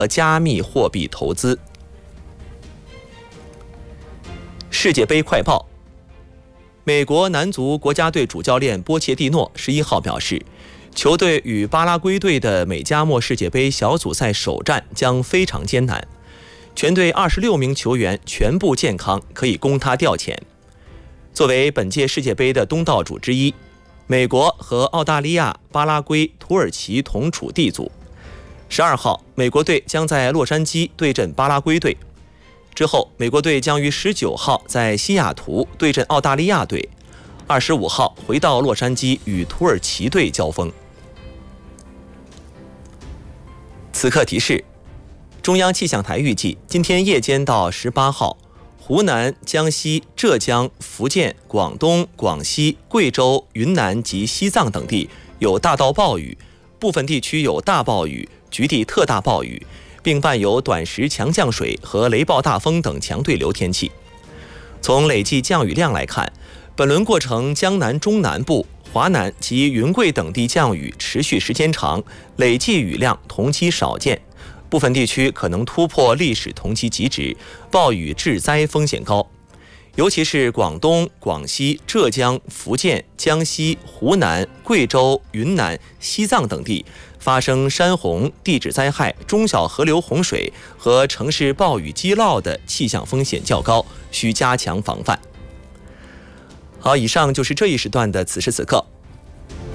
和加密货币投资。世界杯快报：美国男足国家队主教练波切蒂诺11号表示，球队与巴拉圭队的美加墨世界杯小组赛首战将非常艰难。全队26名球员全部健康，可以供他调遣。作为本届世界杯的东道主之一，美国和澳大利亚、巴拉圭、土耳其同处 D 组。12号，美国队将在洛杉矶对阵巴拉圭队。之后，美国队将于19号在西雅图对阵澳大利亚队，25号回到洛杉矶与土耳其队交锋。此刻提示：中央气象台预计，今天夜间到18号，湖南、江西、浙江、福建、广东、广西、贵州、云南及西藏等地有大到暴雨，部分地区有大暴雨、局地特大暴雨，并伴有短时强降水和雷暴大风等强对流天气。从累计降雨量来看，本轮过程江南中南部、华南及云贵等地降雨持续时间长，累计雨量同期少见，部分地区可能突破历史同期极值，暴雨致灾风险高。尤其是广东、广西、浙江、福建、江西、湖南、贵州、云南、西藏等地发生山洪、地质灾害、中小河流洪水和城市暴雨积涝的气象风险较高，需加强防范。好，以上就是这一时段的此时此刻。